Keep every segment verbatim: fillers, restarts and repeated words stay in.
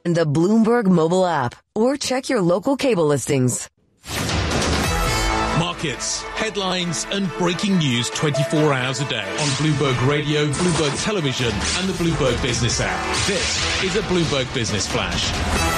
the Bloomberg mobile app, or check your local cable listings. Markets, headlines and breaking news twenty-four hours a day on Bloomberg Radio, Bloomberg Television and the Bloomberg Business app. This is a Bloomberg Business Flash.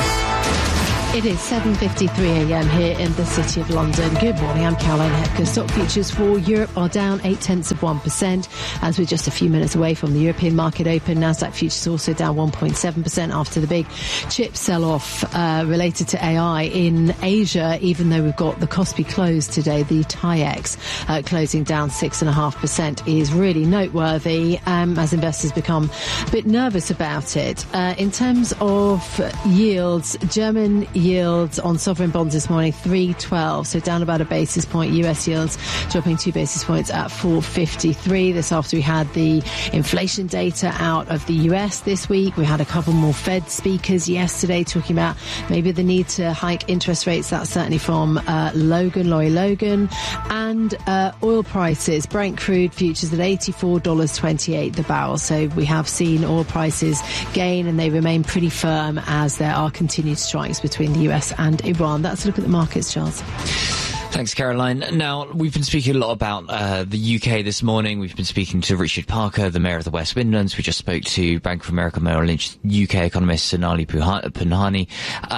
It is seven fifty-three a.m. here in the City of London. Good morning, I'm Caroline Hepker. Stock futures for Europe are down eight tenths of one percent as we're just a few minutes away from the European market open. Nasdaq futures also down one point seven percent after the big chip sell-off uh, related to A I in Asia, even though we've got the Kospi close today. The T A I E X uh, closing down six point five percent is really noteworthy um, as investors become a bit nervous about it. Uh, in terms of yields, German yields on sovereign bonds this morning, three twelve, so down about a basis point. U S yields dropping two basis points at four fifty-three. This after we had the inflation data out of the U S this week. We had a couple more Fed speakers yesterday talking about maybe the need to hike interest rates. That's certainly from uh, Logan, Laurie Logan. And uh, oil prices, Brent crude futures at eighty-four dollars and twenty-eight cents the barrel. So we have seen oil prices gain and they remain pretty firm as there are continued strikes between the U S and Iran. That's a look at the markets, Charles. Thanks, Caroline. Now, we've been speaking a lot about uh, the U K this morning. We've been speaking to Richard Parker, the Mayor of the West Midlands. We just spoke to Bank of America Merrill Lynch U K economist Sonali Punhani.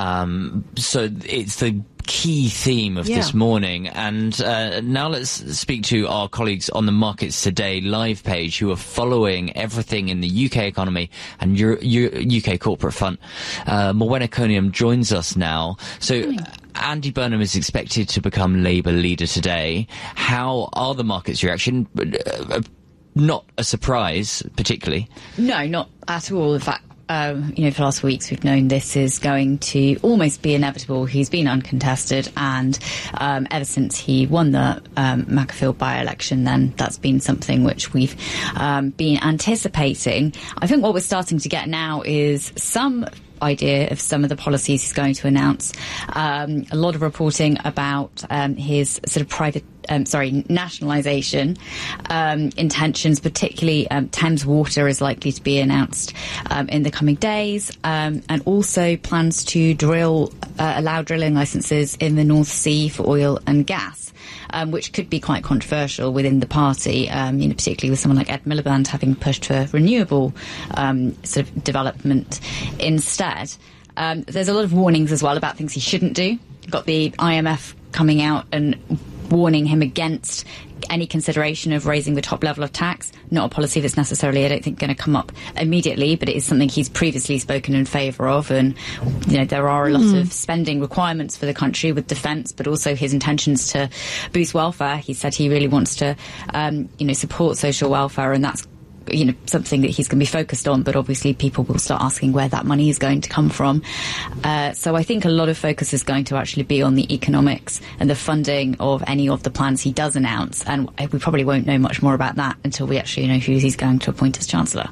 Um, so it's the key theme of yeah. this morning. And uh, now let's speak to our colleagues on the Markets Today live page who are following everything in the U K economy and Euro- U- U K corporate front. Uh, Morwenna Coniam joins us now. So Andy Burnham is expected to become Labour leader today. How are the markets' reaction? Uh, not a surprise, particularly. No, not at all. In fact, Um, you know, for the last weeks we've known this is going to almost be inevitable. He's been uncontested, and um, ever since he won the um, Macclesfield by-election, then that's been something which we've um, been anticipating. I think what we're starting to get now is some idea of some of the policies he's going to announce. Um, a lot of reporting about um, his sort of private, um, sorry, nationalisation um, intentions, particularly um, Thames Water is likely to be announced um, in the coming days, um, and also plans to drill, uh, allow drilling licences in the North Sea for oil and gas. Um, which could be quite controversial within the party, um, you know, particularly with someone like Ed Miliband having pushed for renewable um, sort of development instead. Um, there's a lot of warnings as well about things he shouldn't do. You've got the I M F coming out and warning him against any consideration of raising the top level of tax. Not a policy that's necessarily, I don't think, going to come up immediately, but it is something he's previously spoken in favour of. And, you know, there are a lot mm. of spending requirements for the country with defence, but also his intentions to boost welfare. He said he really wants to, um, you know, support social welfare, and that's, you know, something that he's going to be focused on, but obviously people will start asking where that money is going to come from. Uh, so I think a lot of focus is going to actually be on the economics and the funding of any of the plans he does announce, and we probably won't know much more about that until we actually know who he's going to appoint as Chancellor.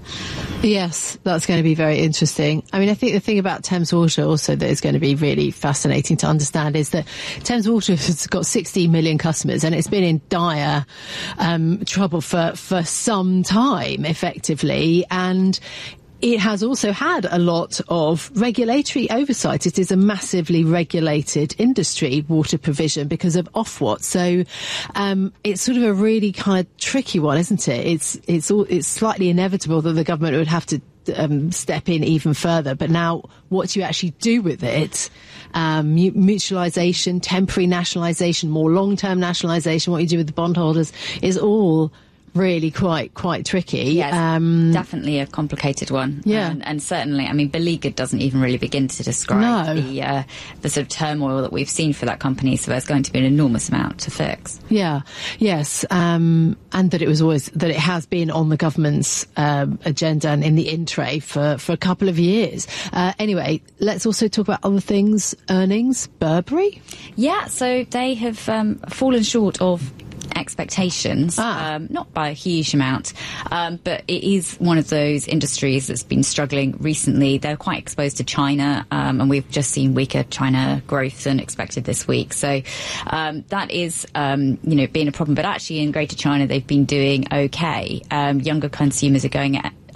Yes, that's going to be very interesting. I mean, I think the thing about Thames Water also that is going to be really fascinating to understand is that Thames Water has got sixteen million customers and it's been in dire um, trouble for, for some time, effectively, and it has also had a lot of regulatory oversight. It is a massively regulated industry, water provision, because of Ofwat. So um, it's sort of a really kind of tricky one, isn't it? It's it's all, it's slightly inevitable that the government would have to um, step in even further. But now, what do you actually do with it? Um, mutualisation, temporary nationalisation, more long-term nationalisation, what you do with the bondholders is all really quite quite tricky. Yes, um, definitely a complicated one. Yeah, and, and certainly, I mean, Beleaguered doesn't even really begin to describe no. the uh, the sort of turmoil that we've seen for that company. So there's going to be an enormous amount to fix. Yeah, yes, um, and that it was always that it has been on the government's um, agenda and in the in tray for for a couple of years. Uh, anyway, let's also talk about other things. Earnings, Burberry. Yeah, so they have um, fallen short of expectations, ah. um, not by a huge amount, um, but it is one of those industries that's been struggling recently. They're quite exposed to China, um, and we've just seen weaker China growth than expected this week. So um, that is, um, you know, being a problem. But actually, in Greater China, they've been doing okay. Um, younger consumers are going at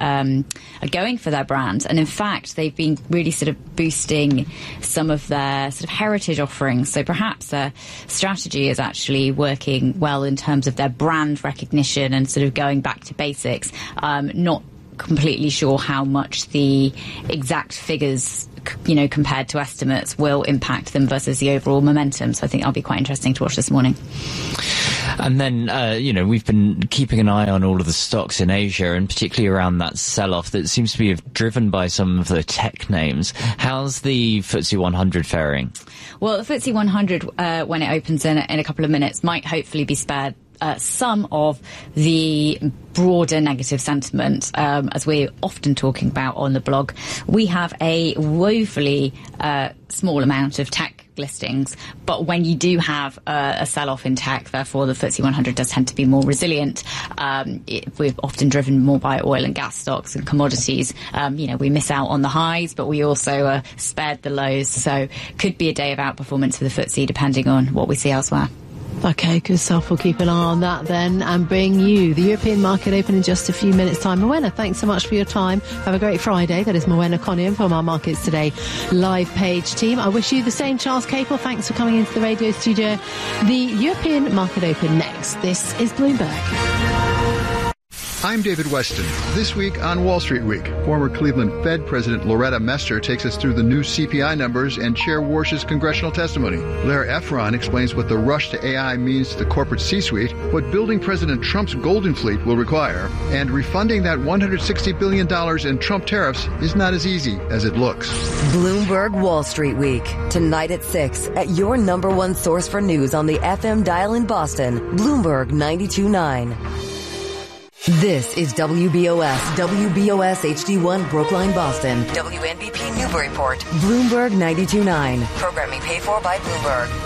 um, are going for their brand. And in fact, they've been really sort of boosting some of their sort of heritage offerings. So perhaps their strategy is actually working well in terms of their brand recognition and sort of going back to basics. Um, not completely sure how much the exact figures, you know, compared to estimates will impact them versus the overall momentum. So I think that'll be quite interesting to watch this morning. And then, uh, you know, we've been keeping an eye on all of the stocks in Asia, and particularly around that sell-off that seems to be driven by some of the tech names. How's the F T S E one hundred faring? Well, the F T S E one hundred, uh, when it opens in, in a couple of minutes, might hopefully be spared Uh, some of the broader negative sentiment, um, as we're often talking about on the blog. We have a woefully uh, small amount of tech listings, but when you do have uh, a sell-off in tech, therefore the F T S E one hundred does tend to be more resilient. Um, it, we're often driven more by oil and gas stocks and commodities. Um, you know, we miss out on the highs, but we also uh, spared the lows. So could be a day of outperformance for the F T S E depending on what we see elsewhere. OK, good stuff. We'll keep an eye on that then and bring you the European market open in just a few minutes' time. Morwenna, thanks so much for your time. Have a great Friday. That is Morwenna Coniam from our Markets Today live page team. I wish you the same, Charles Capel. Thanks for coming into the radio studio. The European market open next. This is Bloomberg. I'm David Weston. This week on Wall Street Week, former Cleveland Fed President Loretta Mester takes us through the new C P I numbers and Chair Warsh's congressional testimony. Blair Efron explains what the rush to A I means to the corporate C-suite, what building President Trump's Golden Fleet will require, and refunding that one hundred sixty billion dollars in Trump tariffs is not as easy as it looks. Bloomberg Wall Street Week, tonight at six at your number one source for news on the F M dial in Boston, Bloomberg ninety-two point nine. This is W B O S, W B O S H D one Brookline, Boston, W N B P Newburyport, Bloomberg ninety-two point nine. Programming paid for by Bloomberg.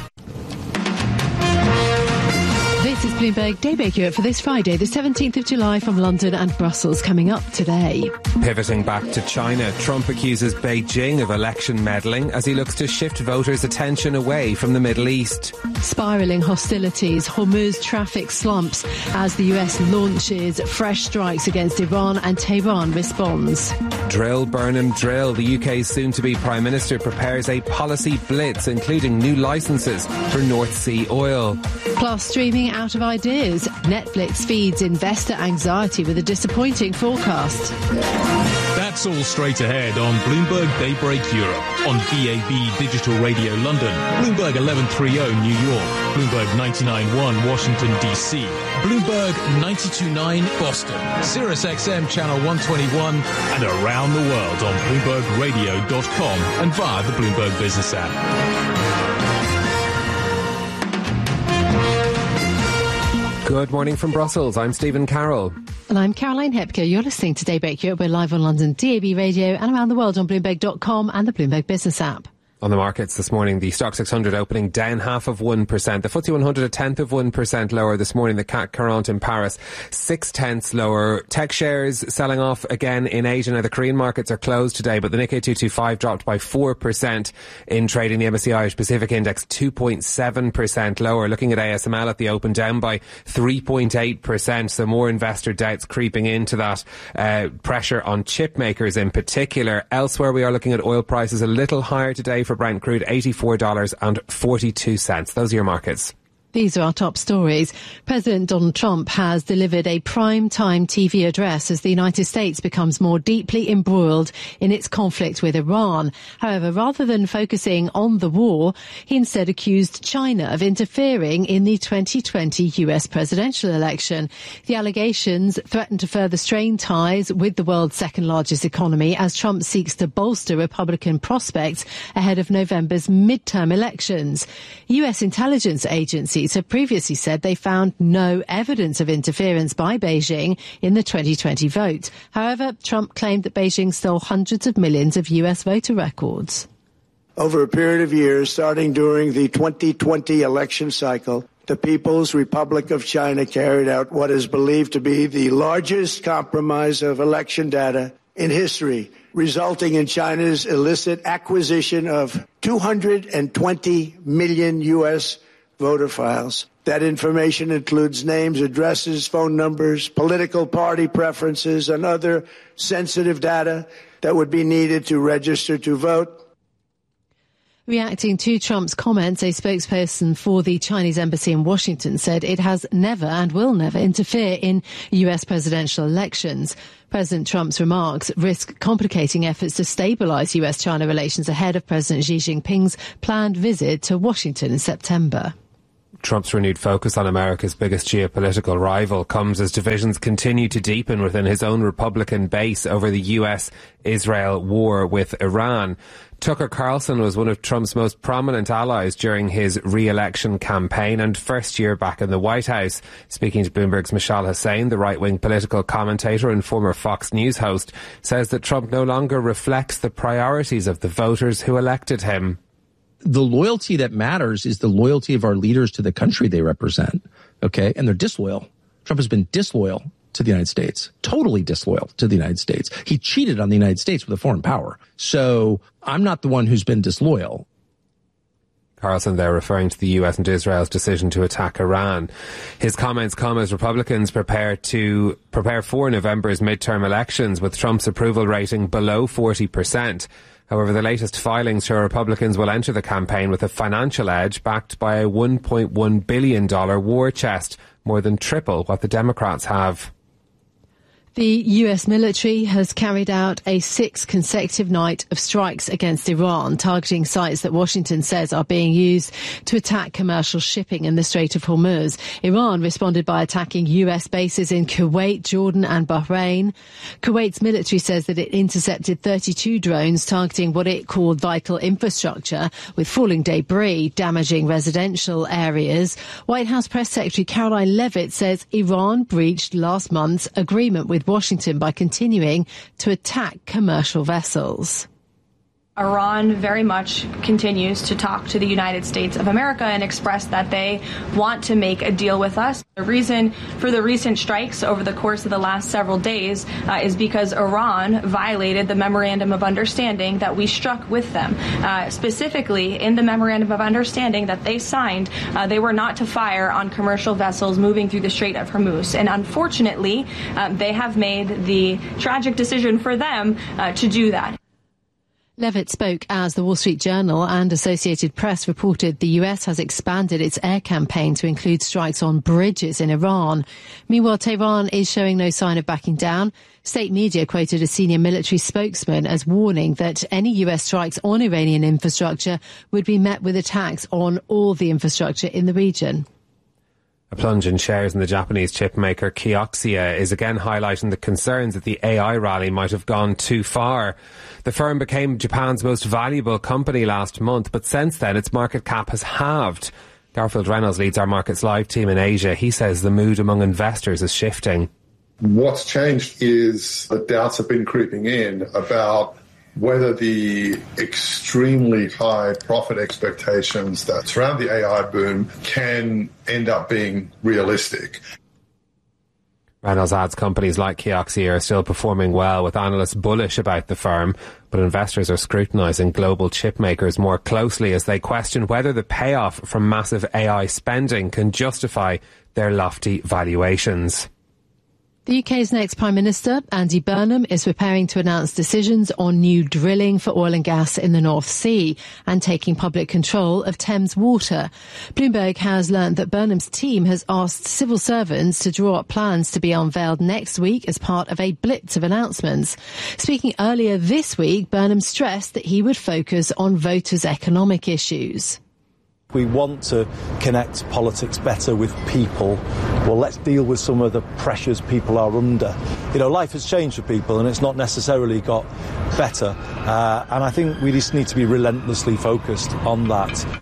This is Bloomberg Daybreak Europe for this Friday, the seventeenth of July, from London and Brussels. Coming up today. Pivoting back to China, Trump accuses Beijing of election meddling as he looks to shift voters' attention away from the Middle East. Spiralling hostilities, Hormuz traffic slumps as the U S launches fresh strikes against Iran and Tehran responds. Drill, Burnham, drill. The U K's soon-to-be Prime Minister prepares a policy blitz, including new licences for North Sea oil. Plus, streaming out of ideas. Netflix feeds investor anxiety with a disappointing forecast. That's all straight ahead on Bloomberg Daybreak Europe, on D A B Digital Radio London, Bloomberg eleven thirty New York, Bloomberg ninety-nine point one Washington, D C, Bloomberg ninety-two point nine Boston, Sirius X M Channel one twenty-one, and around the world on Bloomberg Radio dot com and via the Bloomberg Business app. Good morning from Brussels. I'm Stephen Carroll. And I'm Caroline Hepker. You're listening to Daybreak Europe. We're live on London D A B Radio and around the world on Bloomberg dot com and the Bloomberg Business app. On the markets this morning, the Stock six hundred opening down half of one percent. The F T S E one hundred a tenth of one percent lower this morning. The C A C quarante in Paris, six tenths lower. Tech shares selling off again in Asia. Now, the Korean markets are closed today, but the Nikkei two twenty-five dropped by four percent in trading. The M S C I Irish Pacific Index two point seven percent lower. Looking at A S M L at the open, down by three point eight percent. So more investor doubts creeping into that. Uh, pressure on chip makers in particular. Elsewhere, we are looking at oil prices a little higher today for Brent crude, eighty-four dollars and forty-two cents. Those are your markets. These are our top stories. President Donald Trump has delivered a prime-time T V address as the United States becomes more deeply embroiled in its conflict with Iran. However, rather than focusing on the war, he instead accused China of interfering in the twenty twenty U S presidential election. The allegations threaten to further strain ties with the world's second-largest economy as Trump seeks to bolster Republican prospects ahead of November's midterm elections. U S intelligence agencies have previously said they found no evidence of interference by Beijing in the twenty twenty vote. However, Trump claimed that Beijing stole hundreds of millions of U S voter records. Over a period of years, starting during the twenty twenty election cycle, the People's Republic of China carried out what is believed to be the largest compromise of election data in history, resulting in China's illicit acquisition of two hundred twenty million U S voter files. That information includes names, addresses, phone numbers, political party preferences, and other sensitive data that would be needed to register to vote. Reacting to Trump's comments, a spokesperson for the Chinese embassy in Washington said it has never and will never interfere in U S presidential elections. President Trump's remarks risk complicating efforts to stabilize U S China relations ahead of President Xi Jinping's planned visit to Washington in September. Trump's renewed focus on America's biggest geopolitical rival comes as divisions continue to deepen within his own Republican base over the U S Israel war with Iran. Tucker Carlson was one of Trump's most prominent allies during his re-election campaign and first year back in the White House. Speaking to Bloomberg's Mishal Hussain, the right-wing political commentator and former Fox News host, says that Trump no longer reflects the priorities of the voters who elected him. The loyalty that matters is the loyalty of our leaders to the country they represent, okay? And they're disloyal. Trump has been disloyal to the United States, totally disloyal to the United States. He cheated on the United States with a foreign power. So I'm not the one who's been disloyal. Carlson there referring to the U S and Israel's decision to attack Iran. His comments come as Republicans prepare to prepare for November's midterm elections with Trump's approval rating below forty percent. However, the latest filings show Republicans will enter the campaign with a financial edge backed by a one point one billion dollars war chest, more than triple what the Democrats have. The U S military has carried out a sixth consecutive night of strikes against Iran, targeting sites that Washington says are being used to attack commercial shipping in the Strait of Hormuz. Iran responded by attacking U S bases in Kuwait, Jordan and Bahrain. Kuwait's military says that it intercepted thirty-two drones targeting what it called vital infrastructure, with falling debris damaging residential areas. White House Press Secretary Caroline Leavitt says Iran breached last month's agreement with Washington by continuing to attack commercial vessels. Iran very much continues to talk to the United States of America and express that they want to make a deal with us. The reason for the recent strikes over the course of the last several days uh, is because Iran violated the Memorandum of Understanding that we struck with them. Uh, specifically, in the Memorandum of Understanding that they signed, uh, they were not to fire on commercial vessels moving through the Strait of Hormuz. And unfortunately, uh, they have made the tragic decision for them uh, to do that. Leavitt spoke as the Wall Street Journal and Associated Press reported the U S has expanded its air campaign to include strikes on bridges in Iran. Meanwhile, Tehran is showing no sign of backing down. State media quoted a senior military spokesman as warning that any U S strikes on Iranian infrastructure would be met with attacks on all the infrastructure in the region. A plunge in shares in the Japanese chip maker Kioxia is again highlighting the concerns that the A I rally might have gone too far. The firm became Japan's most valuable company last month, but since then its market cap has halved. Garfield Reynolds leads our Markets Live team in Asia. He says the mood among investors is shifting. What's changed is the doubts have been creeping in about whether the extremely high profit expectations that surround the A I boom can end up being realistic. Reynolds adds companies like Kioxia are still performing well, with analysts bullish about the firm, but investors are scrutinising global chip makers more closely as they question whether the payoff from massive A I spending can justify their lofty valuations. The U K's next Prime Minister, Andy Burnham, is preparing to announce decisions on new drilling for oil and gas in the North Sea and taking public control of Thames Water. Bloomberg has learned that Burnham's team has asked civil servants to draw up plans to be unveiled next week as part of a blitz of announcements. Speaking earlier this week, Burnham stressed that he would focus on voters' economic issues. We want to connect politics better with people. Well, let's deal with some of the pressures people are under. You know, life has changed for people and it's not necessarily got better. Uh, and I think we just need to be relentlessly focused on that.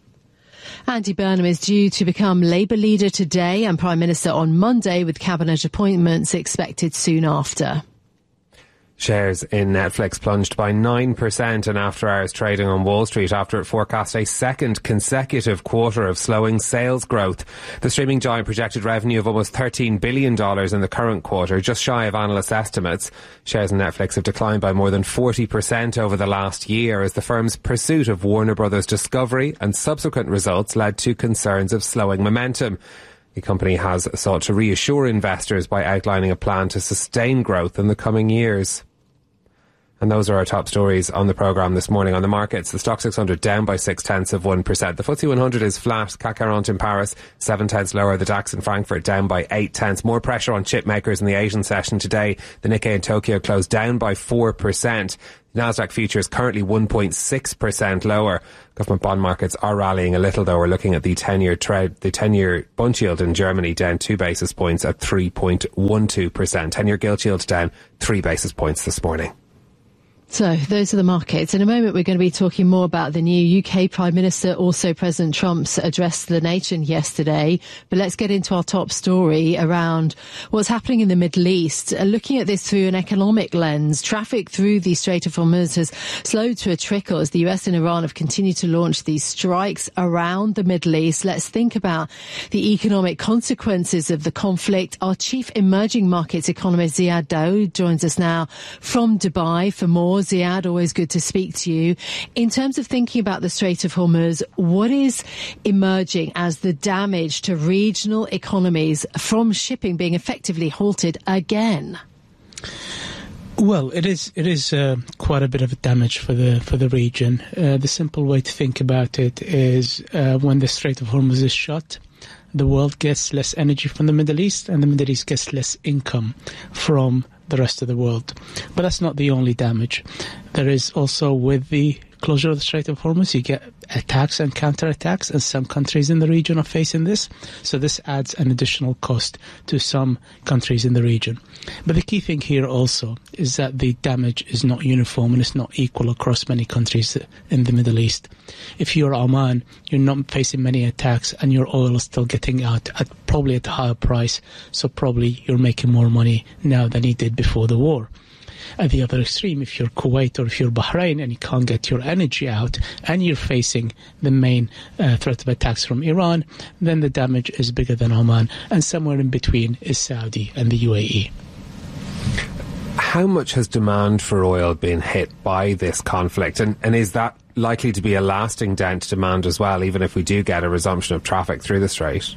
Andy Burnham is due to become Labour leader today and Prime Minister on Monday, with cabinet appointments expected soon after. Shares in Netflix plunged by nine percent in after-hours trading on Wall Street after it forecast a second consecutive quarter of slowing sales growth. The streaming giant projected revenue of almost thirteen billion dollars in the current quarter, just shy of analysts' estimates. Shares in Netflix have declined by more than forty percent over the last year as the firm's pursuit of Warner Brothers Discovery and subsequent results led to concerns of slowing momentum. The company has sought to reassure investors by outlining a plan to sustain growth in the coming years. And those are our top stories on the programme this morning. On the markets, the Stock six hundred down by six tenths of one percent. The F T S E one hundred is flat. C A C quarante in Paris, seven tenths lower. The DAX in Frankfurt down by eight tenths. More pressure on chip makers in the Asian session today. The Nikkei in Tokyo closed down by four percent. Nasdaq futures currently one point six percent lower. Government bond markets are rallying a little, though. We're looking at the ten-year tre- the ten-year bond yield in Germany down two basis points at three point one two percent. ten-year gilt yield down three basis points this morning. So those are the markets. In a moment, we're going to be talking more about the new U K Prime Minister, also President Trump's address to the nation yesterday. But let's get into our top story around what's happening in the Middle East. Uh, looking at this through an economic lens, traffic through the Strait of Hormuz has slowed to a trickle as the U S and Iran have continued to launch these strikes around the Middle East. Let's think about the economic consequences of the conflict. Our chief emerging markets economist, Ziad Daoud, joins us now from Dubai for more. Ziad, always good to speak to you. In terms of thinking about the Strait of Hormuz, what is emerging as the damage to regional economies from shipping being effectively halted again? Well, it is it is uh, quite a bit of damage for the for the region. Uh, the simple way to think about it is uh, when the Strait of Hormuz is shut, the world gets less energy from the Middle East, and the Middle East gets less income from the rest of the world. But that's not the only damage. There is also, with the closure of the Strait of Hormuz, you get attacks and counterattacks, and some countries in the region are facing this. So this adds an additional cost to some countries in the region. But the key thing here also is that the damage is not uniform and it's not equal across many countries in the Middle East. If you're Oman, you're not facing many attacks and your oil is still getting out at probably at a higher price. So probably you're making more money now than you did before the war. At the other extreme, if you're Kuwait or if you're Bahrain and you can't get your energy out and you're facing the main uh, threat of attacks from Iran, then the damage is bigger than Oman, and somewhere in between is Saudi and the U A E. How much has demand for oil been hit by this conflict, and, and is that likely to be a lasting dent to demand as well, even if we do get a resumption of traffic through the Strait?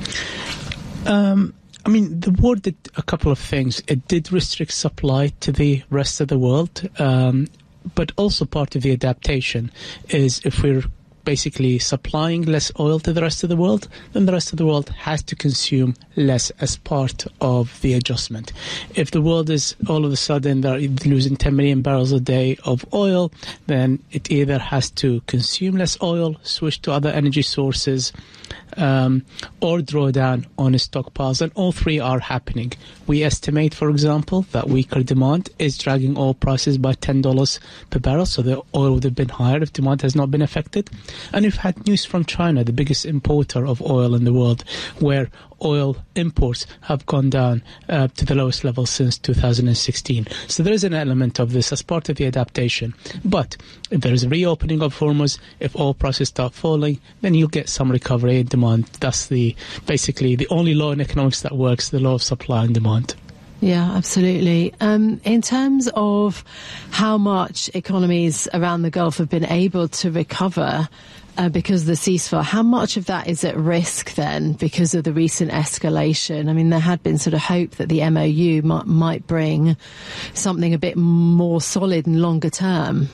Um... I mean, the war did a couple of things. It did restrict supply to the rest of the world, um, but also part of the adaptation is if we're basically supplying less oil to the rest of the world, then the rest of the world has to consume less as part of the adjustment. If the world is all of a sudden they're losing ten million barrels a day of oil, then it either has to consume less oil, switch to other energy sources, Um, or draw down on its stockpiles, and all three are happening. We estimate, for example, that weaker demand is dragging oil prices by ten dollars per barrel, so the oil would have been higher if demand has not been affected. And we've had news from China, the biggest importer of oil in the world, where oil imports have gone down uh, to the lowest level since two thousand sixteen. So there is an element of this as part of the adaptation. But if there is a reopening of Hormuz, if oil prices start falling, then you'll get some recovery in demand. That's the basically the only law in economics that works, the law of supply and demand. Yeah, absolutely. Um, in terms of how much economies around the Gulf have been able to recover uh, because of the ceasefire, how much of that is at risk then because of the recent escalation? I mean, there had been sort of hope that the M O U might, might bring something a bit more solid and longer term.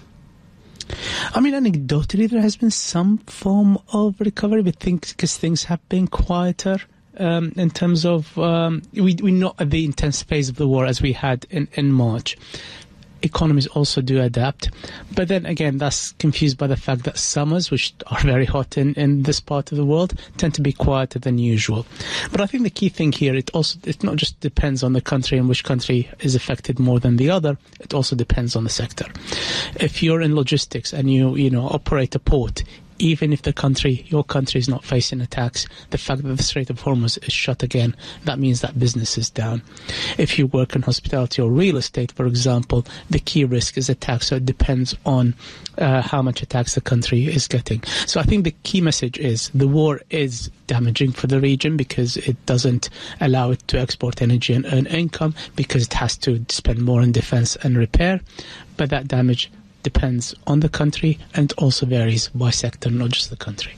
I mean, anecdotally, there has been some form of recovery, but things, because things have been quieter um, in terms of, um, we, we're not at the intense phase of the war as we had in, in March. Economies also do adapt. But then again, that's confused by the fact that summers, which are very hot in, in this part of the world, tend to be quieter than usual. But I think the key thing here, it also it not just depends on the country and which country is affected more than the other, it also depends on the sector. If you're in logistics and you, you know, operate a port, even if the country, your country, is not facing attacks, the fact that the Strait of Hormuz is shut again, that means that business is down. If you work in hospitality or real estate, for example, the key risk is attacks, so it depends on uh, how much attacks the country is getting. So I think the key message is the war is damaging for the region because it doesn't allow it to export energy and earn income, because it has to spend more on defense and repair, but that damage depends on the country and also varies by sector, not just the country.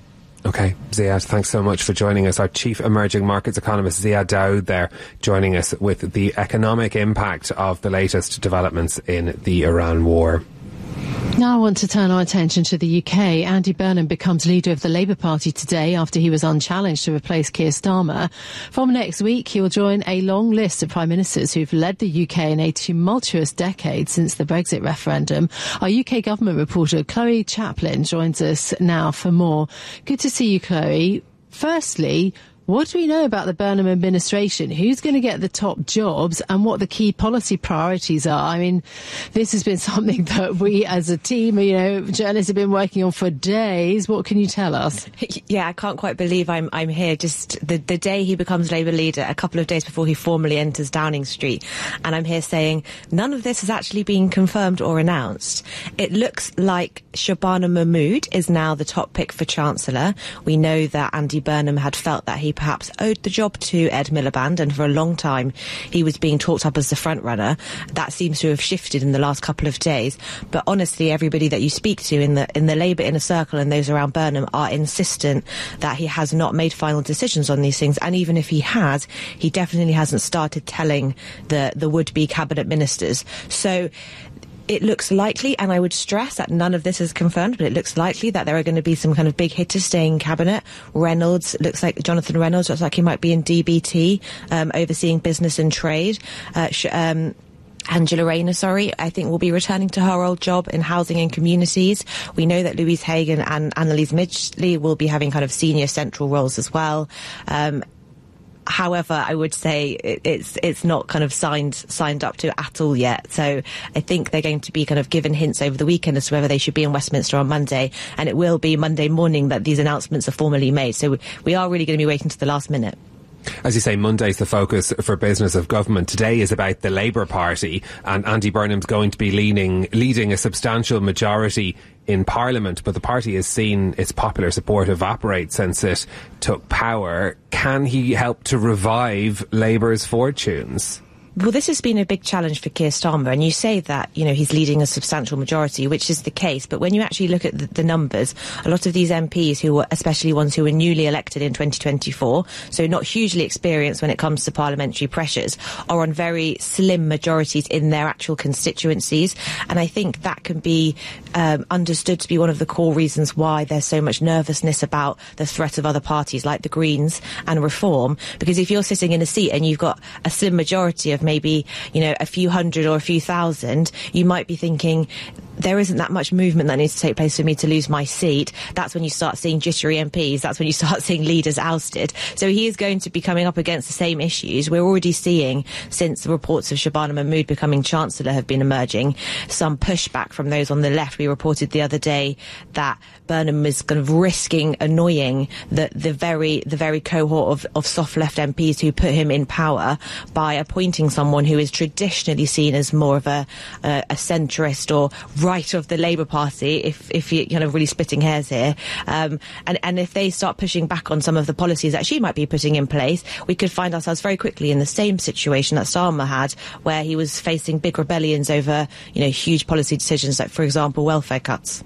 Okay, Ziad, thanks so much for joining us. Our Chief Emerging Markets Economist, Ziad Daoud, there, joining us with the economic impact of the latest developments in the Iran war. Now I want to turn our attention to the U K. Andy Burnham becomes leader of the Labour Party today after he was unchallenged to replace Keir Starmer. From next week, he will join a long list of prime ministers who've led the U K in a tumultuous decade since the Brexit referendum. Our U K government reporter Chloe Chaplin joins us now for more. Good to see you, Chloe. Firstly, what do we know about the Burnham administration? Who's going to get the top jobs and what the key policy priorities are? I mean, this has been something that we as a team, you know, journalists have been working on for days. What can you tell us? Yeah, I can't quite believe I'm I'm here. Just the, the day he becomes Labour leader, a couple of days before he formally enters Downing Street. And I'm here saying none of this has actually been confirmed or announced. It looks like Shabana Mahmood is now the top pick for Chancellor. We know that Andy Burnham had felt that he perhaps owed the job to Ed Miliband, and for a long time he was being talked up as the front runner. That seems to have shifted in the last couple of days, but honestly everybody that you speak to in the in the Labour inner circle and those around Burnham are insistent that he has not made final decisions on these things, and even if he has, he definitely hasn't started telling the the would-be cabinet ministers. So it looks likely, and I would stress that none of this is confirmed, but it looks likely that there are going to be some kind of big hitters staying in cabinet. Reynolds, looks like Jonathan Reynolds looks like he might be in D B T, um, overseeing business and trade. Uh, sh- um, Angela Rayner, sorry, I think will be returning to her old job in housing and communities. We know that Louise Hagan and Annalise Midgley will be having kind of senior central roles as well. Um, However, I would say it's it's not kind of signed signed up to at all yet. So I think they're going to be kind of given hints over the weekend as to whether they should be in Westminster on Monday, and it will be Monday morning that these announcements are formally made. So we are really going to be waiting to the last minute. As you say, Monday's the focus for business of government. Today is about the Labour Party, and Andy Burnham's going to be leaning, leading a substantial majority in Parliament, but the party has seen its popular support evaporate since it took power. Can he help to revive Labour's fortunes? Well, this has been a big challenge for Keir Starmer, and you say that, you know, he's leading a substantial majority, which is the case, but when you actually look at the, the numbers, a lot of these M Ps who were, especially ones who were newly elected in twenty twenty-four, so not hugely experienced when it comes to parliamentary pressures, are on very slim majorities in their actual constituencies, and I think that can be um, understood to be one of the core reasons why there's so much nervousness about the threat of other parties like the Greens and Reform, because if you're sitting in a seat and you've got a slim majority of maybe, you know, a few hundred or a few thousand, you might be thinking, there isn't that much movement that needs to take place for me to lose my seat. That's when you start seeing jittery M Ps. That's when you start seeing leaders ousted. So he is going to be coming up against the same issues. We're already seeing, since the reports of Shabana Mahmood becoming Chancellor have been emerging, some pushback from those on the left. We reported the other day that Burnham was kind of risking annoying the, the very the very cohort of, of soft left M Ps who put him in power by appointing someone who is traditionally seen as more of a, a, a centrist or right of the Labour Party, if if you're kind of really splitting hairs here. Um, and, and if they start pushing back on some of the policies that she might be putting in place, we could find ourselves very quickly in the same situation that Starmer had, where he was facing big rebellions over, you know, huge policy decisions, like, for example, welfare cuts.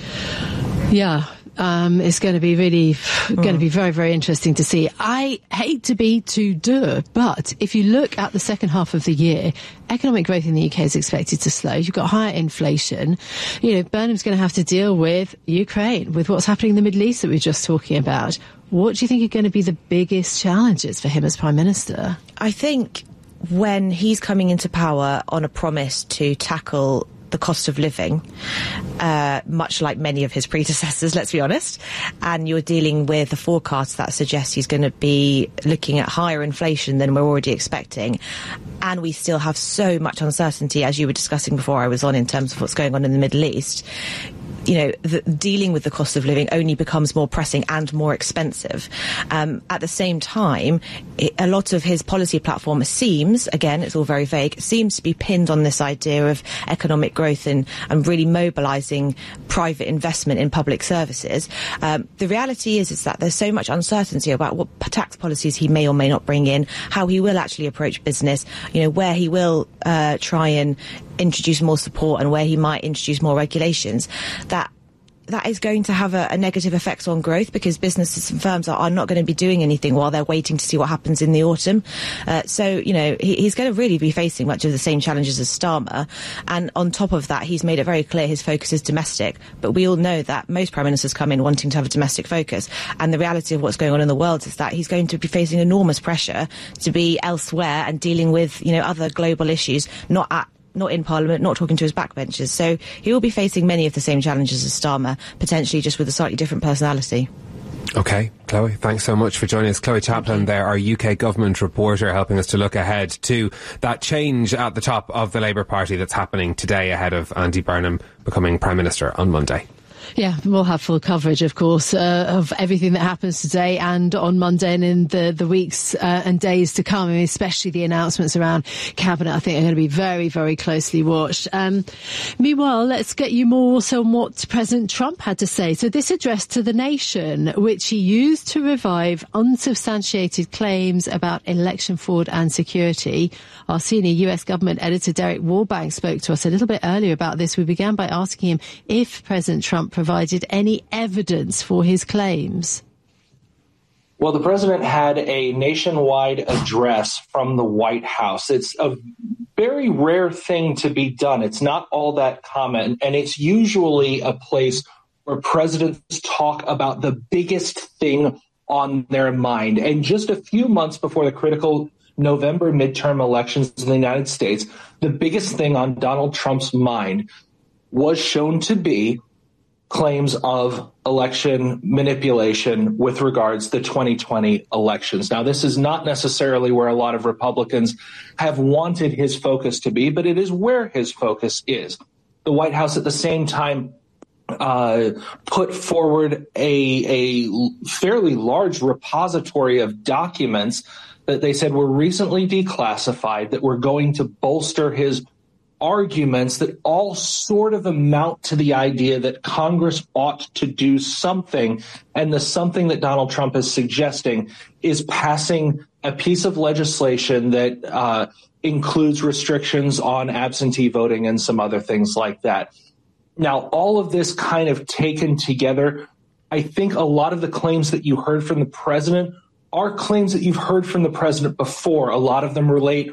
Yeah. Um, it's going to be really mm. going to be very, very interesting to see. I hate to be too dour, but if you look at the second half of the year, economic growth in the U K is expected to slow. You've got higher inflation. You know, Burnham's going to have to deal with Ukraine, with what's happening in the Middle East that we were just talking about. What do you think are going to be the biggest challenges for him as Prime Minister? I think when he's coming into power on a promise to tackle the cost of living, uh, much like many of his predecessors, let's be honest, and you're dealing with a forecast that suggests he's going to be looking at higher inflation than we're already expecting, and we still have so much uncertainty, as you were discussing before I was on, in terms of what's going on in the Middle East. you know, the, dealing with the cost of living only becomes more pressing and more expensive. Um, at the same time, it, a lot of his policy platform seems, again, it's all very vague, seems to be pinned on this idea of economic growth and, and really mobilising private investment in public services. Um, the reality is, is that there's so much uncertainty about what tax policies he may or may not bring in, how he will actually approach business, you know, where he will uh, try and introduce more support and where he might introduce more regulations, that that is going to have a, a negative effect on growth, because businesses and firms are, are not going to be doing anything while they're waiting to see what happens in the autumn. Uh, so, you know, he, he's going to really be facing much of the same challenges as Starmer. And on top of that, he's made it very clear his focus is domestic. But we all know that most prime ministers come in wanting to have a domestic focus. And the reality of what's going on in the world is that he's going to be facing enormous pressure to be elsewhere and dealing with, you know, other global issues, not at not in Parliament, not talking to his backbenchers. So he will be facing many of the same challenges as Starmer, potentially just with a slightly different personality. OK, Chloe, thanks so much for joining us. Chloe Chaplin there, our U K government reporter, helping us to look ahead to that change at the top of the Labour Party that's happening today ahead of Andy Burnham becoming Prime Minister on Monday. Yeah, we'll have full coverage, of course, uh, of everything that happens today and on Monday and in the, the weeks uh, and days to come, I mean, especially the announcements around Cabinet, I think are going to be very, very closely watched. Um, meanwhile, let's get you more also on what President Trump had to say. So this address to the nation, which he used to revive unsubstantiated claims about election fraud and security. Our senior U S government editor, Derek Warbank, spoke to us a little bit earlier about this. We began by asking him if President Trump provided any evidence for his claims. Well, the president had a nationwide address from the White House. It's a very rare thing to be done. It's not all that common, and it's usually a place where presidents talk about the biggest thing on their mind. And just a few months before the critical November midterm elections in the United States, the biggest thing on Donald Trump's mind was shown to be claims of election manipulation with regards to the twenty twenty elections. Now, this is not necessarily where a lot of Republicans have wanted his focus to be, but it is where his focus is. The White House at the same time uh, put forward a, a fairly large repository of documents that they said were recently declassified that were going to bolster his arguments that all sort of amount to the idea that Congress ought to do something. And the something that Donald Trump is suggesting is passing a piece of legislation that uh, includes restrictions on absentee voting and some other things like that. Now, all of this kind of taken together, I think a lot of the claims that you heard from the president are claims that you've heard from the president before. A lot of them relate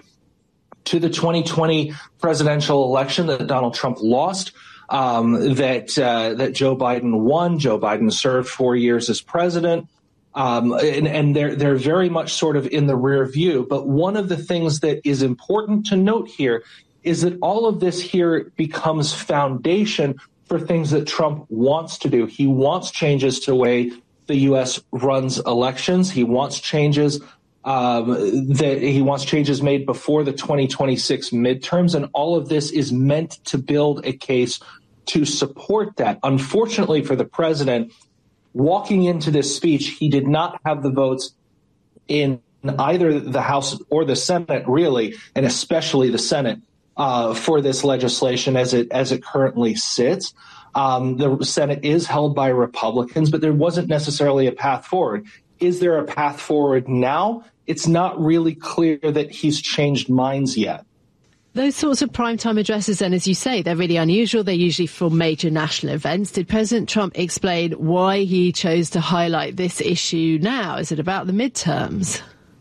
to the twenty twenty presidential election that Donald Trump lost, um, that uh, that Joe Biden won. Joe Biden served four years as president, um, and, and they're they're very much sort of in the rear view. But one of the things that is important to note here is that all of this here becomes foundation for things that Trump wants to do. He wants changes to the way the U S runs elections. He wants changes. Um, that he wants changes made before the twenty twenty-six midterms, and all of this is meant to build a case to support that. Unfortunately for the president, walking into this speech, he did not have the votes in either the House or the Senate, really, and especially the Senate, uh, for this legislation as it as it currently sits. Um, the Senate is held by Republicans, but there wasn't necessarily a path forward. Is there a path forward now? It's not really clear that he's changed minds yet. Those sorts of primetime addresses, then, as you say, they're really unusual. They're usually for major national events. Did President Trump explain why he chose to highlight this issue now? Is it about the midterms?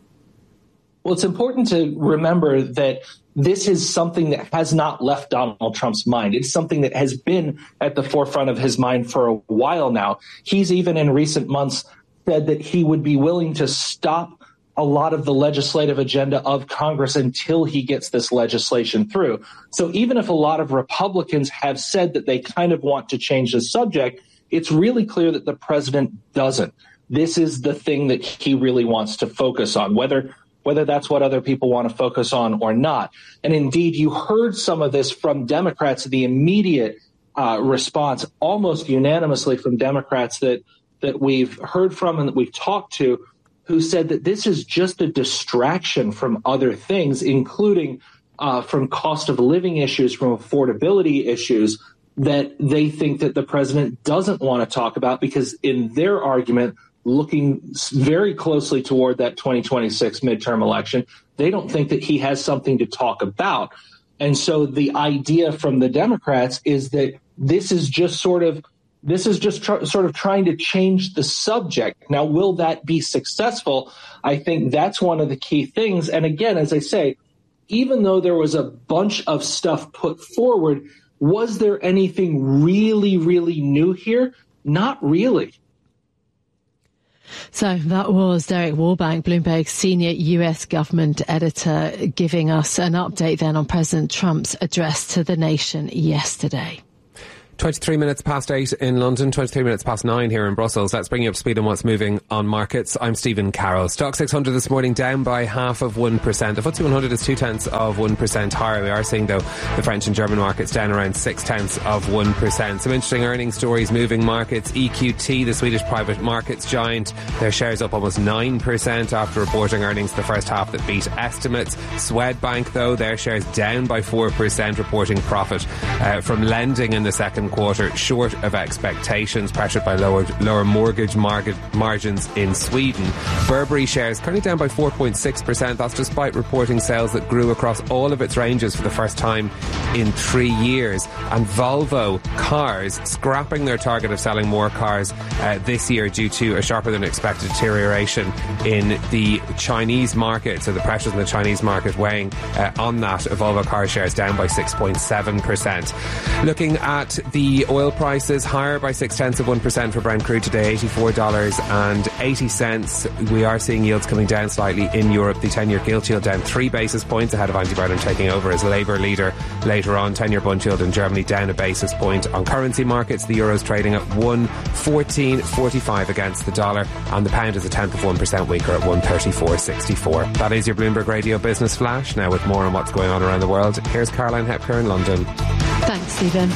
Well, it's important to remember that this is something that has not left Donald Trump's mind. It's something that has been at the forefront of his mind for a while now. He's even in recent months said that he would be willing to stop a lot of the legislative agenda of Congress until he gets this legislation through. So even if a lot of Republicans have said that they kind of want to change the subject, it's really clear that the president doesn't. This is the thing that he really wants to focus on, whether whether that's what other people want to focus on or not. And indeed, you heard some of this from Democrats, the immediate uh, response almost unanimously from Democrats that that we've heard from and that we've talked to, who said that this is just a distraction from other things, including uh, from cost of living issues, from affordability issues, that they think that the president doesn't want to talk about because in their argument, looking very closely toward that twenty twenty-six midterm election, they don't think that he has something to talk about. And so the idea from the Democrats is that this is just sort of This is just tr- sort of trying to change the subject. Now, will that be successful? I think that's one of the key things. And again, as I say, even though there was a bunch of stuff put forward, was there anything really, really new here? Not really. So that was Derek Warbank, Bloomberg's senior U S government editor, giving us an update then on President Trump's address to the nation yesterday. twenty-three minutes past eight in London, twenty-three minutes past nine here in Brussels. Let's bring you up to speed on what's moving on markets. I'm Stephen Carroll. Stock six hundred this morning down by half of one percent. The F T S E one hundred is two tenths of one percent higher. We are seeing, though, the French and German markets down around six tenths of one percent. Some interesting earnings stories moving markets. E Q T, the Swedish private markets giant, their shares up almost nine percent after reporting earnings the first half that beat estimates. Swedbank, though, their shares down by four percent, reporting profit uh, from lending in the second quarter short of expectations, pressured by lower lower mortgage market margins in Sweden. Burberry shares currently down by four point six percent. That's despite reporting sales that grew across all of its ranges for the first time in three years. And Volvo Cars scrapping their target of selling more cars uh, this year due to a sharper than expected deterioration in the Chinese market. So the pressures in the Chinese market weighing uh, on that. Volvo Cars shares down by six point seven percent. Looking at the oil prices, higher by six tenths of one percent for Brent crude today, eighty-four dollars and eighty cents. We are seeing yields coming down slightly in Europe. The ten-year gilt yield down three basis points ahead of Andy Burnham taking over as Labour leader later on. ten-year bond yield in Germany down a basis point. On currency markets, the euro's trading at one fourteen forty-five against the dollar, and the pound is a tenth of one percent weaker at one thirty-four sixty-four. That is your Bloomberg Radio Business Flash. Now with more on what's going on around the world, here's Caroline Hepker in London. Thanks, Stephen.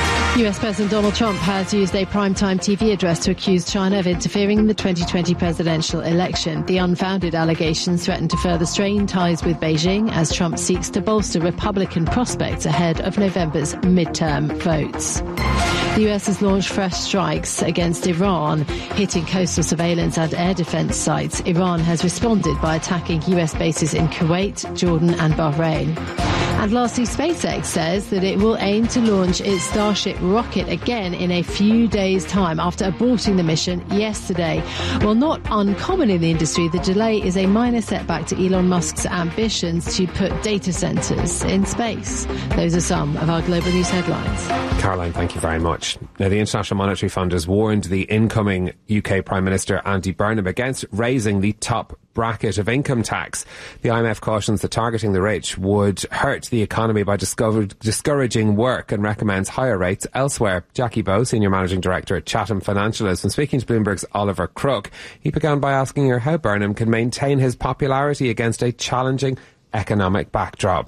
U S President Donald Trump has used a primetime T V address to accuse China of interfering in the twenty twenty presidential election. The unfounded allegations threaten to further strain ties with Beijing as Trump seeks to bolster Republican prospects ahead of November's midterm votes. The U S has launched fresh strikes against Iran, hitting coastal surveillance and air defense sites. Iran has responded by attacking U S bases in Kuwait, Jordan and Bahrain. And lastly, SpaceX says that it will aim to launch its Starship rocket again in a few days' time after aborting the mission yesterday. Well, not uncommon in the industry, the delay is a minor setback to Elon Musk's ambitions to put data centres in space. Those are some of our global news headlines. Caroline, thank you very much. Now, the International Monetary Fund has warned the incoming U K Prime Minister Andy Burnham against raising the top bracket of income tax. The I M F cautions that targeting the rich would hurt the economy by discouraging work and recommends higher rates elsewhere. Jackie Bowe, Senior Managing Director at Chatham Financial, has been speaking to Bloomberg's Oliver Crook. He began by asking her how Burnham can maintain his popularity against a challenging economic backdrop.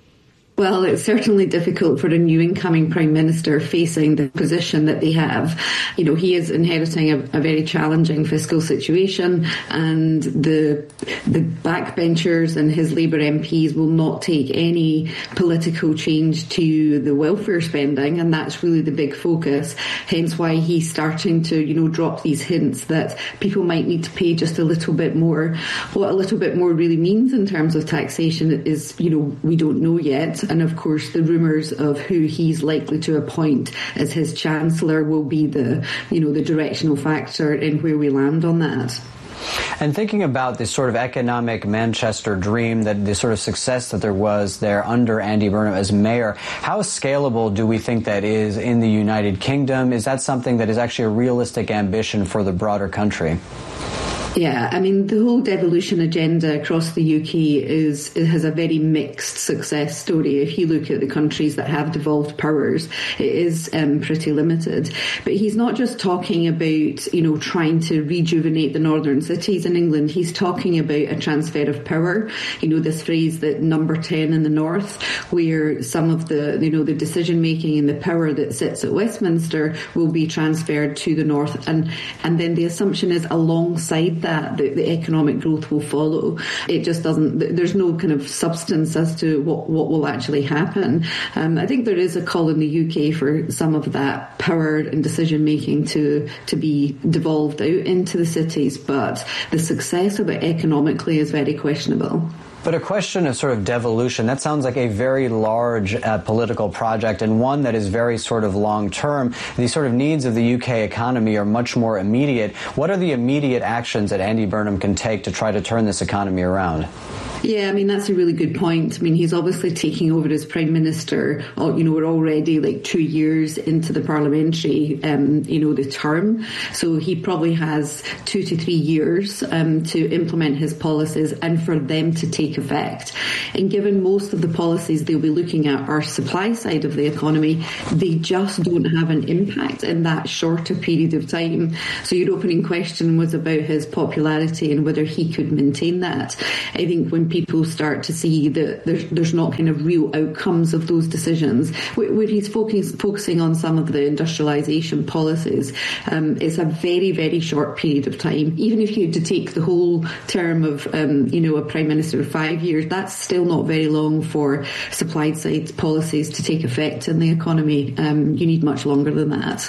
Well, it's certainly difficult for a new incoming Prime Minister facing the position that they have. You know, he is inheriting a, a very challenging fiscal situation, and the the backbenchers and his Labour M Ps will not take any political change to the welfare spending, and that's really the big focus. Hence why he's starting to, you know, drop these hints that people might need to pay just a little bit more. What a little bit more really means in terms of taxation is, you know, we don't know yet. And of course, the rumours of who he's likely to appoint as his Chancellor will be the, you know, the directional factor in where we land on that. And thinking about this sort of economic Manchester dream, that the sort of success that there was there under Andy Burnham as mayor, how scalable do we think that is in the United Kingdom? Is that something that is actually a realistic ambition for the broader country? Yeah, I mean, the whole devolution agenda across the U K is it has a very mixed success story. If you look at the countries that have devolved powers, it is um, pretty limited. But he's not just talking about, you know, trying to rejuvenate the northern cities in England. He's talking about a transfer of power. You know, this phrase that number ten in the north, where some of the, you know, the decision making and the power that sits at Westminster will be transferred to the north. And, and then the assumption is alongside that the, the economic growth will follow. It just doesn't, there's no kind of substance as to what, what will actually happen. Um, I think there is a call in the U K for some of that power and decision making to, to be devolved out into the cities, but the success of it economically is very questionable. But a question of sort of devolution, that sounds like a very large uh, political project and one that is very sort of long-term. The sort of needs of the U K economy are much more immediate. What are the immediate actions that Andy Burnham can take to try to turn this economy around? Yeah, I mean, that's a really good point. I mean, he's obviously taking over as Prime Minister. You know, we're already like two years into the parliamentary, um, you know, the term. So he probably has two to three years um, to implement his policies and for them to take effect. And given most of the policies they'll be looking at are supply side of the economy, they just don't have an impact in that shorter period of time. So your opening question was about his popularity and whether he could maintain that. I think when people start to see that there's, there's not kind of real outcomes of those decisions, where he's focus, focusing on some of the industrialisation policies, um, it's a very, very short period of time. Even if you had to take the whole term of, um, you know, a Prime Minister of five years, that's still not very long for supply side policies to take effect in the economy. Um, you need much longer than that.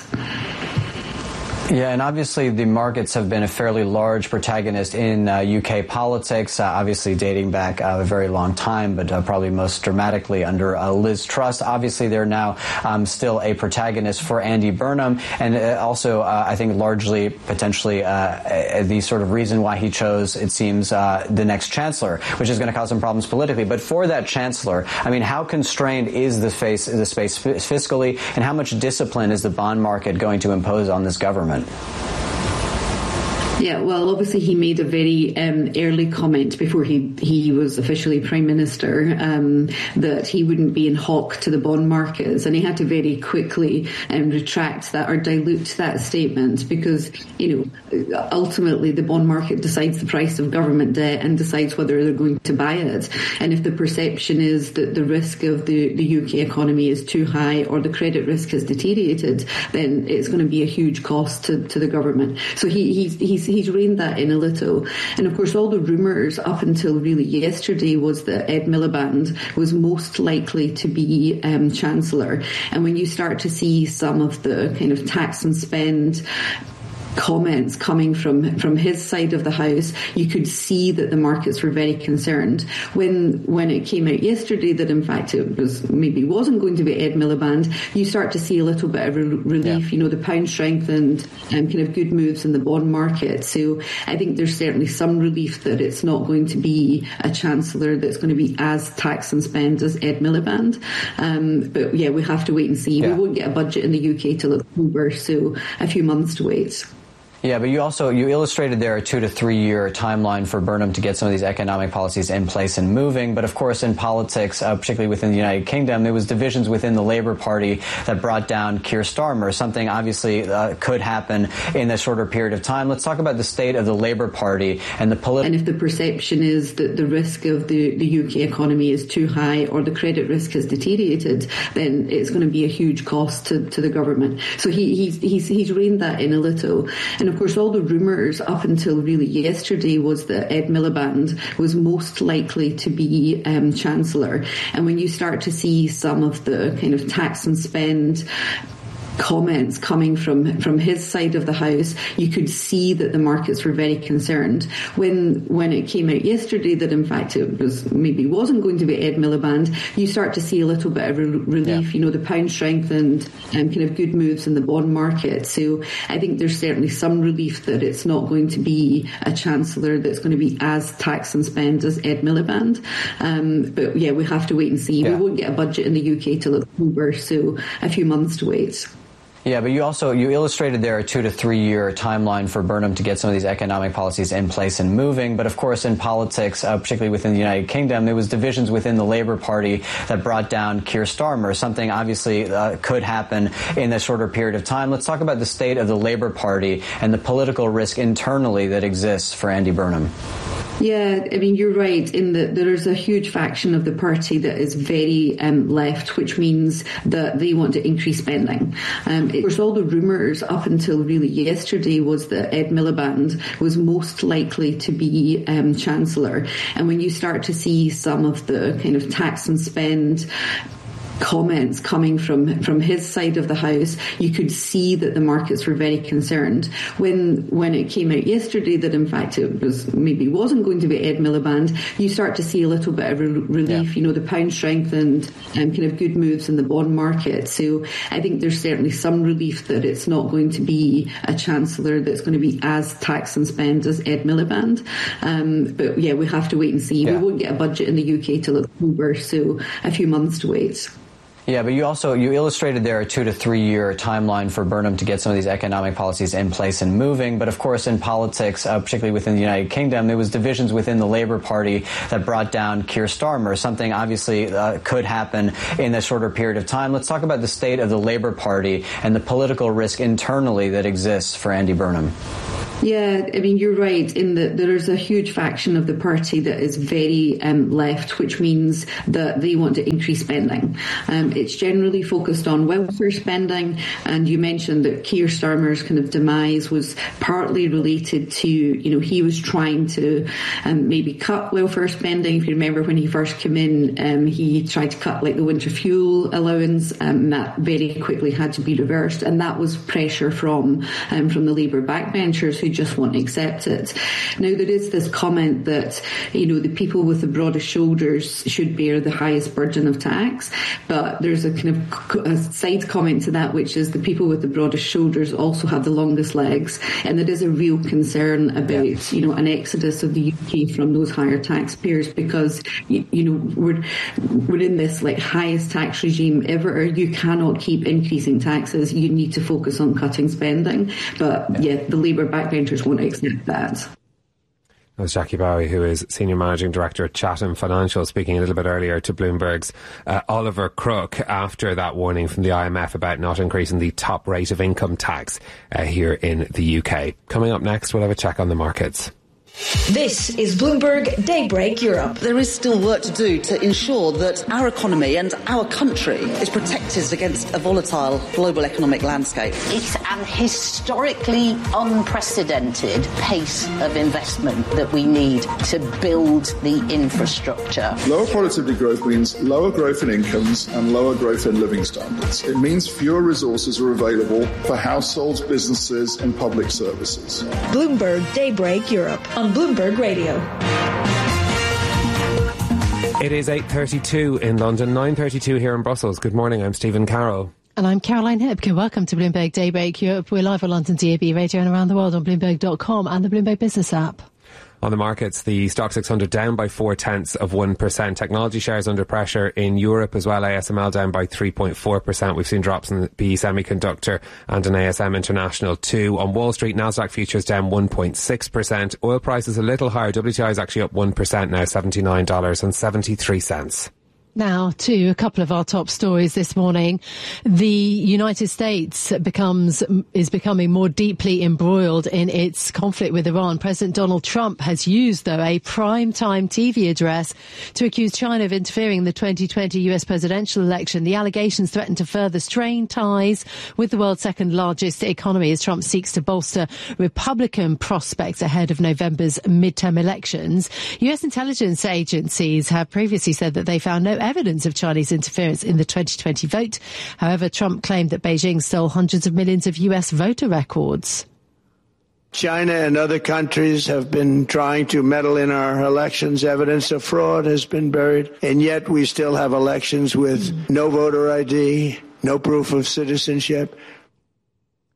Yeah, and obviously the markets have been a fairly large protagonist in uh, U K politics, uh, obviously dating back uh, a very long time, but uh, probably most dramatically under uh, Liz Truss. Obviously, they're now um, still a protagonist for Andy Burnham, and uh, also, uh, I think, largely, potentially, uh, the sort of reason why he chose, it seems, uh, the next chancellor, which is going to cause some problems politically. But for that chancellor, I mean, how constrained is the space, the space fiscally, and how much discipline is the bond market going to impose on this government? Yeah, well, obviously he made a very um, early comment before he he was officially Prime Minister um, that he wouldn't be in hock to the bond markets, and he had to very quickly um, retract that or dilute that statement because, you know, ultimately the bond market decides the price of government debt and decides whether they're going to buy it. And if the perception is that the risk of the, the U K economy is too high or the credit risk has deteriorated, then it's going to be a huge cost to, to the government. So he, he's, he's He's reined that in a little. And of course, all the rumours up until really yesterday was that Ed Miliband was most likely to be um, Chancellor. And when you start to see some of the kind of tax and spend comments coming from from his side of the house, you could see that the markets were very concerned. When when it came out yesterday that in fact it was maybe wasn't going to be Ed Miliband, you start to see a little bit of re- relief. Yeah. You know, the pound strengthened and kind of good moves in the bond market. So I think there's certainly some relief that it's not going to be a chancellor that's going to be as tax and spend as Ed Miliband. Um, but yeah, we have to wait and see. Yeah. We won't get a budget in the U K till October, so a few months to wait. Yeah, but you also, you illustrated there a two to three year timeline for Burnham to get some of these economic policies in place and moving. But of course, in politics, uh, particularly within the United Kingdom, there was divisions within the Labour Party that brought down Keir Starmer. Something obviously uh, could happen in a shorter period of time. Let's talk about the state of the Labour Party and the political. And if the perception is that the risk of the, the U K economy is too high or the credit risk has deteriorated, then it's going to be a huge cost to, to the government. So he, he's, he's, he's reined that in a little. And of course, all the rumours up until really yesterday was that Ed Miliband was most likely to be um, Chancellor. And when you start to see some of the kind of tax and spend comments coming from from his side of the house, you could see that the markets were very concerned. When when it came out yesterday that in fact it was maybe wasn't going to be Ed Miliband, you start to see a little bit of re- relief. Yeah. You know, the pound strengthened and kind of good moves in the bond market. So I think there's certainly some relief that it's not going to be a chancellor that's going to be as tax and spend as Ed Miliband. Um, but yeah, we have to wait and see. Yeah. We won't get a budget in the U K till October, so a few months to wait. Yeah, but you also, you illustrated there a two to three year timeline for Burnham to get some of these economic policies in place and moving. But of course, in politics, uh, particularly within the United Kingdom, there was divisions within the Labour Party that brought down Keir Starmer, something obviously uh, could happen in a shorter period of time. Let's talk about the state of the Labour Party and the political risk internally that exists for Andy Burnham. Yeah, I mean, you're right in that there is a huge faction of the party that is very um, left, which means that they want to increase spending. Um, it was all the rumours up until really yesterday was that Ed Miliband was most likely to be um, Chancellor. And when you start to see some of the kind of tax and spend comments coming from from his side of the house, you could see that the markets were very concerned. When when it came out yesterday that in fact it was maybe wasn't going to be Ed Miliband, you start to see a little bit of re- relief. Yeah. You know, the pound strengthened and kind of good moves in the bond market. So I think there's certainly some relief that it's not going to be a chancellor that's going to be as tax and spend as Ed Miliband. Um, but yeah, we have to wait and see. Yeah. We won't get a budget in the U K till October, so a few months to wait. Yeah, but you also, you illustrated there a two to three year timeline for Burnham to get some of these economic policies in place and moving. But of course, in politics, uh, particularly within the United Kingdom, there was divisions within the Labour Party that brought down Keir Starmer, something obviously uh, could happen in a shorter period of time. Let's talk about the state of the Labour Party and the political risk internally that exists for Andy Burnham. Yeah, I mean, you're right in that there is a huge faction of the party that is very um, left, which means that they want to increase spending. Um, it's generally focused on welfare spending, and you mentioned that Keir Starmer's kind of demise was partly related to, you know, he was trying to um, maybe cut welfare spending. If you remember when he first came in, um, he tried to cut like the winter fuel allowance, um, and that very quickly had to be reversed, and that was pressure from um, from the Labour backbenchers who just won't accept it. Now, there is this comment that, you know, the people with the broadest shoulders should bear the highest burden of tax, but there's a kind of a side comment to that, which is the people with the broadest shoulders also have the longest legs, and there is a real concern about, you know, an exodus of the U K from those higher taxpayers because, you, you know, we're we're in this like highest tax regime ever. You cannot keep increasing taxes. You need to focus on cutting spending. But yeah, the Labour backbenchers won't accept that. That was Jackie Bowie, who is Senior Managing Director at Chatham Financial, speaking a little bit earlier to Bloomberg's uh, Oliver Crook after that warning from the I M F about not increasing the top rate of income tax uh, here in the U K. Coming up next, we'll have a check on the markets. This is Bloomberg Daybreak Europe. There is still work to do to ensure that our economy and our country is protected against a volatile global economic landscape. It's an historically unprecedented pace of investment that we need to build the infrastructure. Lower productivity growth means lower growth in incomes and lower growth in living standards. It means fewer resources are available for households, businesses and public services. Bloomberg Daybreak Europe on Bloomberg Radio. It is eight thirty-two in London, nine thirty-two here in Brussels. Good morning, I'm Stephen Carroll. And I'm Caroline Hipke. Welcome to Bloomberg Daybreak Europe. We're live on London D A B radio and around the world on Bloomberg dot com and the Bloomberg Business app. On the markets, the Stock six hundred down by four tenths of one percent. Technology shares under pressure in Europe as well. A S M L down by three point four percent. We've seen drops in the B E Semiconductor and in A S M International too. On Wall Street, Nasdaq futures down one point six percent. Oil prices a little higher. W T I is actually up one percent now, seventy-nine dollars and seventy-three cents. Now to a couple of our top stories this morning. The United States becomes is becoming more deeply embroiled in its conflict with Iran. President Donald Trump has used, though, a prime-time T V address to accuse China of interfering in the twenty twenty U S presidential election. The allegations threaten to further strain ties with the world's second-largest economy as Trump seeks to bolster Republican prospects ahead of November's midterm elections. U S intelligence agencies have previously said that they found no evidence of Chinese interference in the twenty twenty vote. However, Trump claimed that Beijing stole hundreds of millions of U S voter records. China and other countries have been trying to meddle in our elections. Evidence of fraud has been buried, and yet we still have elections with no voter I D, no proof of citizenship.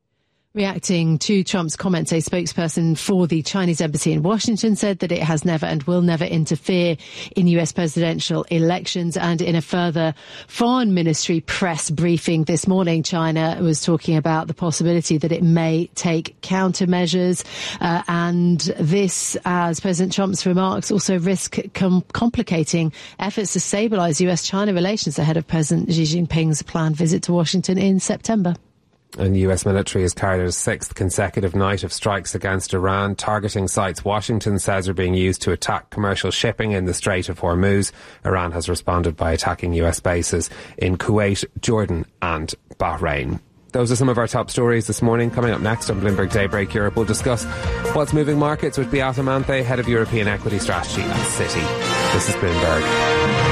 Reacting to Trump's comments, a spokesperson for the Chinese embassy in Washington said that it has never and will never interfere in U S presidential elections. And in a further foreign ministry press briefing this morning, China was talking about the possibility that it may take countermeasures. Uh, and this, as President Trump's remarks, also risk com- complicating efforts to stabilise U S-China relations ahead of President Xi Jinping's planned visit to Washington in September. And the U S military has carried out a sixth consecutive night of strikes against Iran, targeting sites Washington says are being used to attack commercial shipping in the Strait of Hormuz. Iran has responded by attacking U S bases in Kuwait, Jordan and Bahrain. Those are some of our top stories this morning. Coming up next on Bloomberg Daybreak Europe, we'll discuss what's moving markets with Beata Manthe, Head of European Equity Strategy at Citi. This is Bloomberg.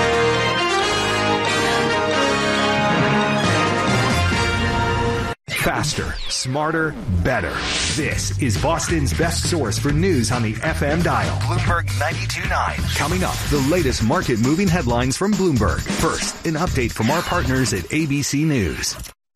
Faster, smarter, better. This is Boston's best source for news on the F M dial. Bloomberg ninety-two point nine. Coming up, the latest market-moving headlines from Bloomberg. First, an update from our partners at A B C News.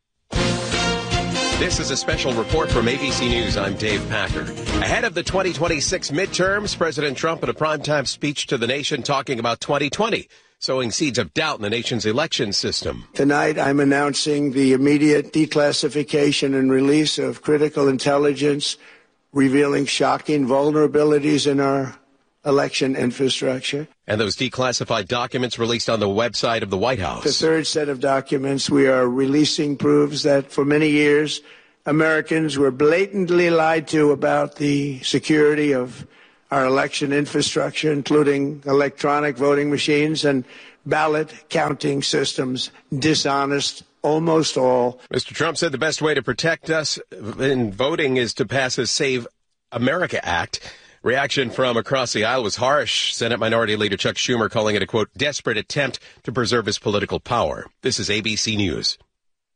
This is a special report from A B C News. I'm Dave Packer. Ahead of the twenty twenty-six midterms, President Trump in a primetime speech to the nation talking about twenty twenty. Sowing seeds of doubt in the nation's election system. Tonight, I'm announcing the immediate declassification and release of critical intelligence revealing shocking vulnerabilities in our election infrastructure. And those declassified documents released on the website of the White House. The third set of documents we are releasing proves that for many years, Americans were blatantly lied to about the security of our election infrastructure, including electronic voting machines and ballot counting systems, dishonest, almost all. Mister Trump said the best way to protect us in voting is to pass a Save America Act. Reaction from across the aisle was harsh. Senate Minority Leader Chuck Schumer calling it a, quote, desperate attempt to preserve his political power. This is A B C News.